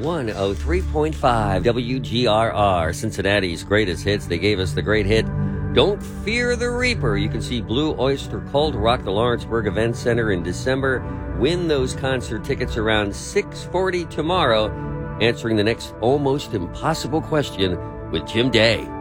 103.5 WGRR, Cincinnati's greatest hits. They gave us the great hit, Don't Fear the Reaper. You can see Blue Oyster Cult rock the Lawrenceburg Event Center in December. Win those concert tickets around 6:40 tomorrow, answering the next almost impossible question with Jim Day.